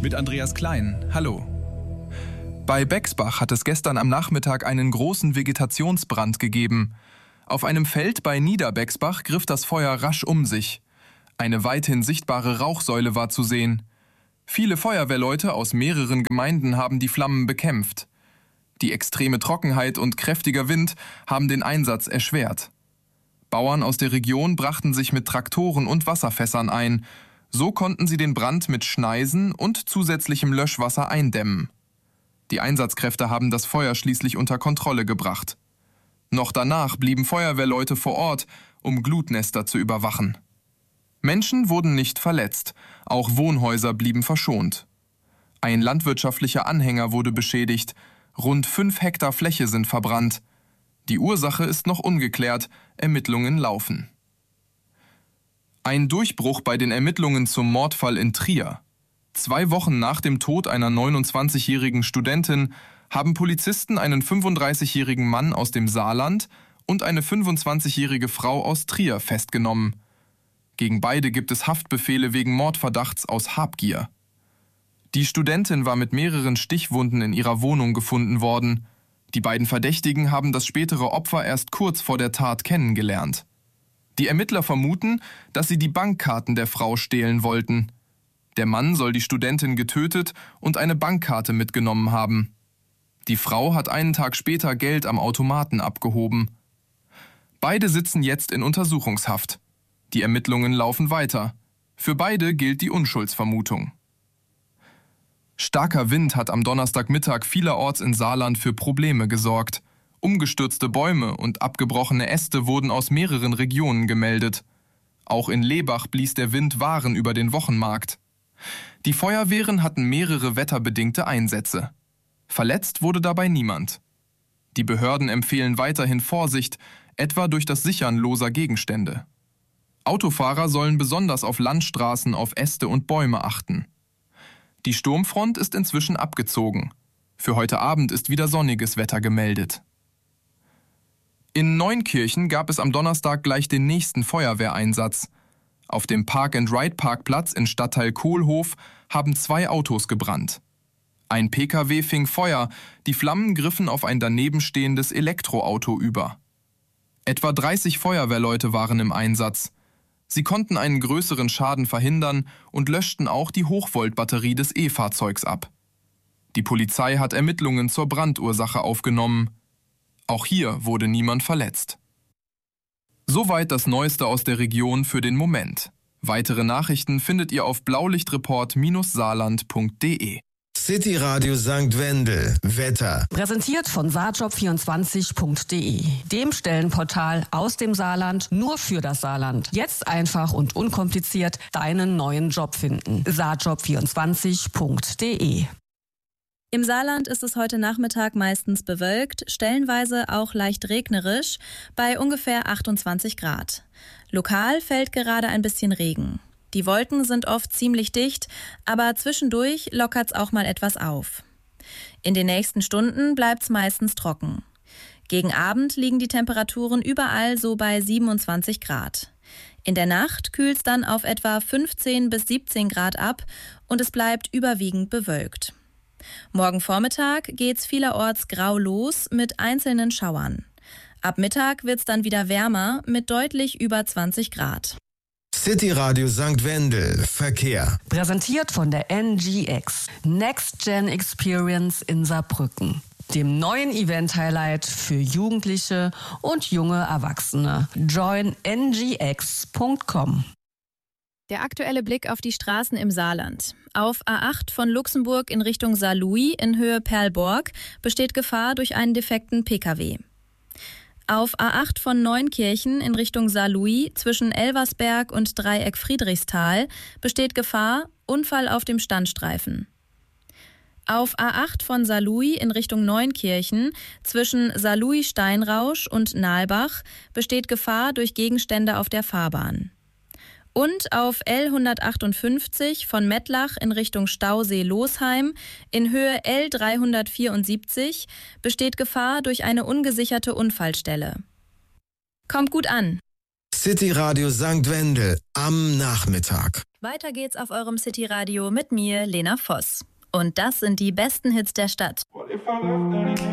mit Andreas Klein. Hallo. Bei Bexbach hat es gestern am Nachmittag einen großen Vegetationsbrand gegeben. Auf einem Feld bei Niederbexbach griff das Feuer rasch um sich. Eine weithin sichtbare Rauchsäule war zu sehen. Viele Feuerwehrleute aus mehreren Gemeinden haben die Flammen bekämpft. Die extreme Trockenheit und kräftiger Wind haben den Einsatz erschwert. Bauern aus der Region brachten sich mit Traktoren und Wasserfässern ein. So konnten sie den Brand mit Schneisen und zusätzlichem Löschwasser eindämmen. Die Einsatzkräfte haben das Feuer schließlich unter Kontrolle gebracht. Noch danach blieben Feuerwehrleute vor Ort, um Glutnester zu überwachen. Menschen wurden nicht verletzt, auch Wohnhäuser blieben verschont. Ein landwirtschaftlicher Anhänger wurde beschädigt, rund 5 Hektar Fläche sind verbrannt. Die Ursache ist noch ungeklärt, Ermittlungen laufen. Ein Durchbruch bei den Ermittlungen zum Mordfall in Trier. 2 Wochen nach dem Tod einer 29-jährigen Studentin haben Polizisten einen 35-jährigen Mann aus dem Saarland und eine 25-jährige Frau aus Trier festgenommen. Gegen beide gibt es Haftbefehle wegen Mordverdachts aus Habgier. Die Studentin war mit mehreren Stichwunden in ihrer Wohnung gefunden worden. Die beiden Verdächtigen haben das spätere Opfer erst kurz vor der Tat kennengelernt. Die Ermittler vermuten, dass sie die Bankkarten der Frau stehlen wollten. Der Mann soll die Studentin getötet und eine Bankkarte mitgenommen haben. Die Frau hat einen Tag später Geld am Automaten abgehoben. Beide sitzen jetzt in Untersuchungshaft. Die Ermittlungen laufen weiter. Für beide gilt die Unschuldsvermutung. Starker Wind hat am Donnerstagmittag vielerorts in Saarland für Probleme gesorgt. Umgestürzte Bäume und abgebrochene Äste wurden aus mehreren Regionen gemeldet. Auch in Lebach blies der Wind Waren über den Wochenmarkt. Die Feuerwehren hatten mehrere wetterbedingte Einsätze. Verletzt wurde dabei niemand. Die Behörden empfehlen weiterhin Vorsicht, etwa durch das Sichern loser Gegenstände. Autofahrer sollen besonders auf Landstraßen auf Äste und Bäume achten. Die Sturmfront ist inzwischen abgezogen. Für heute Abend ist wieder sonniges Wetter gemeldet. In Neunkirchen gab es am Donnerstag gleich den nächsten Feuerwehreinsatz. Auf dem Park-and-Ride-Parkplatz in Stadtteil Kohlhof haben 2 Autos gebrannt. Ein PKW fing Feuer, die Flammen griffen auf ein danebenstehendes Elektroauto über. Etwa 30 Feuerwehrleute waren im Einsatz. Sie konnten einen größeren Schaden verhindern und löschten auch die Hochvoltbatterie des E-Fahrzeugs ab. Die Polizei hat Ermittlungen zur Brandursache aufgenommen. Auch hier wurde niemand verletzt. Soweit das Neueste aus der Region für den Moment. Weitere Nachrichten findet ihr auf blaulichtreport-saarland.de. City Radio St. Wendel. Wetter. Präsentiert von saarjob24.de, dem Stellenportal aus dem Saarland nur für das Saarland. Jetzt einfach und unkompliziert deinen neuen Job finden. saarjob24.de. Im Saarland ist es heute Nachmittag meistens bewölkt, stellenweise auch leicht regnerisch, bei ungefähr 28 Grad. Lokal fällt gerade ein bisschen Regen. Die Wolken sind oft ziemlich dicht, aber zwischendurch lockert's auch mal etwas auf. In den nächsten Stunden bleibt's meistens trocken. Gegen Abend liegen die Temperaturen überall so bei 27 Grad. In der Nacht kühlt's dann auf etwa 15 bis 17 Grad ab und es bleibt überwiegend bewölkt. Morgen Vormittag geht's vielerorts grau los mit einzelnen Schauern. Ab Mittag wird's dann wieder wärmer mit deutlich über 20 Grad. City Radio St. Wendel. Verkehr. Präsentiert von der NGX, Next Gen Experience in Saarbrücken, dem neuen Event-Highlight für Jugendliche und junge Erwachsene. Join ngx.com. Der aktuelle Blick auf die Straßen im Saarland. Auf A8 von Luxemburg in Richtung Saarlouis in Höhe Perlborg besteht Gefahr durch einen defekten Pkw. Auf A8 von Neunkirchen in Richtung Saarlouis zwischen Elversberg und Dreieck Friedrichsthal besteht Gefahr, Unfall auf dem Standstreifen. Auf A8 von Saarlouis in Richtung Neunkirchen zwischen Saarlouis-Steinrausch und Nahlbach besteht Gefahr durch Gegenstände auf der Fahrbahn. Und auf L158 von Mettlach in Richtung Stausee-Losheim in Höhe L374 besteht Gefahr durch eine ungesicherte Unfallstelle. Kommt gut an. City Radio St. Wendel am Nachmittag. Weiter geht's auf eurem City-Radio mit mir, Lena Voss. Und das sind die besten Hits der Stadt.